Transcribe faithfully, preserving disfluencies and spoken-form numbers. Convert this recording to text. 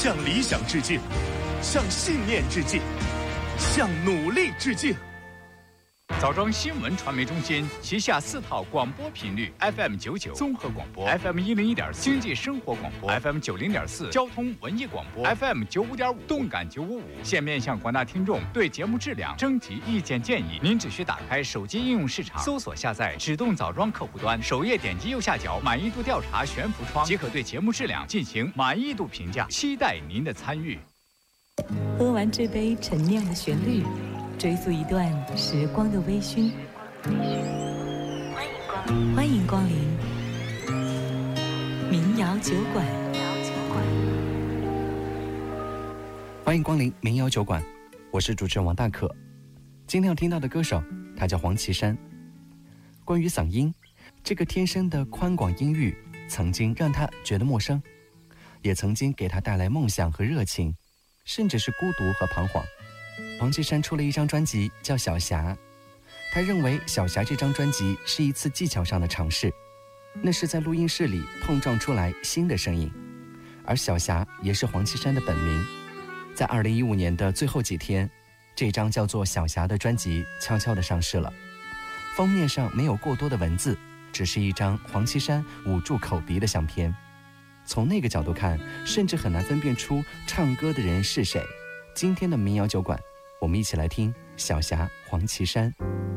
向理想致敬，向信念致敬，向努力致敬。 枣庄新闻传媒中心旗下四套广播频率 ：F M 九九综合广播 ，F M 一零一点四经济生活广播 ，F M 九零点四交通文艺广播 ，F M 九五点五动感九五五。现面向广大听众对节目质量征集意见建议。您只需打开手机应用市场，搜索下载指动枣庄客户端，首页点击右下角满意度调查悬浮窗，即可对节目质量进行满意度评价。期待您的参与。 喝完这杯陈酿的旋律，追溯一段时光的微醺。欢迎光临民谣酒馆。 欢迎光临民谣酒馆，我是主持人王大可。今天要听到的歌手，他叫黄绮珊。关于嗓音，这个天生的宽广音域，曾经让他觉得陌生，也曾经给他带来梦想和热情，甚至是孤独和彷徨。黄绮珊出了一张专辑叫《小霞》，他认为《小霞》这张专辑是一次技巧上的尝试，那是在录音室里碰撞出来新的声音，而小霞也是黄绮珊的本名。在二零一五年的最后几天，这张叫做《小霞》的专辑悄悄地上市了。封面上没有过多的文字，只是一张黄绮珊捂住口鼻的相片。从那个角度看，甚至很难分辨出唱歌的人是谁。今天的民谣酒馆，我们一起来听小霞黄绮珊。